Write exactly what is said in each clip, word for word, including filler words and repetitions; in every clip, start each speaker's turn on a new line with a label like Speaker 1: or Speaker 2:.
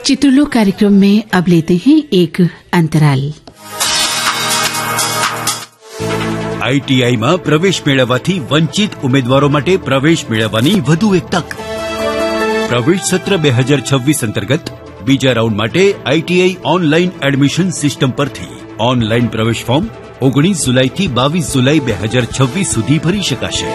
Speaker 1: चित्रलोक कार्यक्रम में अब लेते हैं एक अंतराल।
Speaker 2: आईटीआई में प्रवेश मेळववाथी वंचित उम्मीदवारों माटे प्रवेश मेळववानी वधु एक तक। प्रवेश सत्र दो हज़ार छब्बीस अंतर्गत बीजा राउंड माटे ITI online admission system परथी online प्रवेश फॉर्म ओगनीस जुलाई थी बावीस जुलाई दो हज़ार छब्बीस सुधी भरी शकाशे।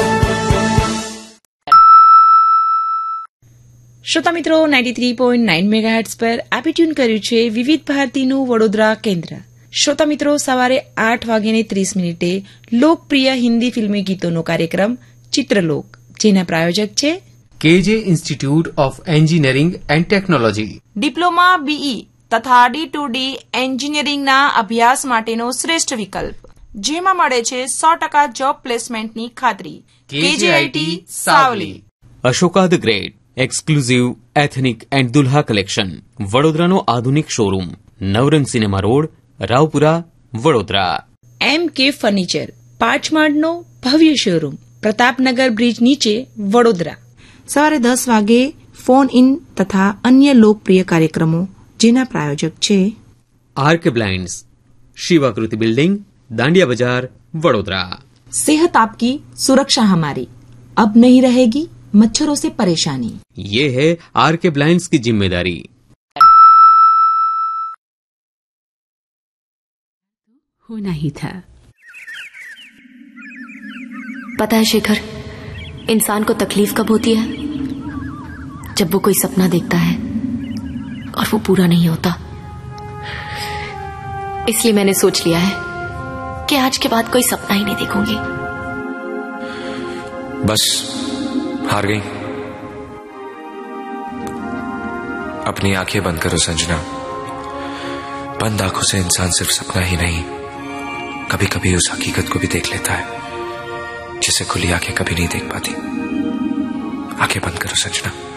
Speaker 3: श्रोता मित्रों ninety three point nine megahertz पर आपे ट्यून कर्यु छे विविध भारतीનું વડોદરા કેન્દ્ર। શ્રોતા મિત્રો સવારે આઠ વાગ્યાને ત્રીસ મિનિટે લોકપ્રિય હિન્દી ફિલ્મી ગીતોનો કાર્યક્રમ ચિત્રલોક, જેના પ્રાયોજક છે
Speaker 4: કેજે institute of engineering and technology.
Speaker 3: Diploma BE તથા ડી ટુ ડી એન્જિનિયરિંગના અભ્યાસ માટેનો શ્રેષ્ઠ વિકલ્પ, જેમાં મળે છે સો ટકા જોબ પ્લેસમેન્ટની ખાતરી। કેજેઆઈટી Savli.
Speaker 5: Ashoka the great exclusive ethnic and दुल्हा कलेक्शन वडोदरानो आधुनिक showroom Navrang cinema road Raopura Vadodara.
Speaker 3: M के फर्निचर पांच माळनो भव्य शोरूम प्रतापनगर ब्रिज नीचे वडोदरा। सवारे दस वागे फोन इन तथा अन्य लोकप्रिय कार्यक्रमों, जेना प्रायोजक छे
Speaker 5: आरके ब्लाइंड्स, शिवाकृति बिल्डिंग, दांडिया बाजार वडोदरा।
Speaker 3: सेहत आपकी सुरक्षा हमारी, अब नहीं रहेगी मच्छरों से परेशानी,
Speaker 5: ये है आरके ब्लाइंड्स की जिम्मेदारी।
Speaker 1: होना ही था।
Speaker 6: पता है शेखर, इंसान को तकलीफ कब होती है? जब वो कोई सपना देखता है और वो पूरा नहीं होता। इसलिए मैंने सोच लिया है कि आज के बाद कोई सपना ही नहीं देखूंगी।
Speaker 7: बस हार गई। अपनी आंखें बंद करो संजना। बंद आंखों से इंसान सिर्फ सपना ही नहीं, कभी कभी उस हकीकत को भी देख लेता है जिसे खुली आंखें कभी नहीं देख पाती। आंखें बंद करो संजना।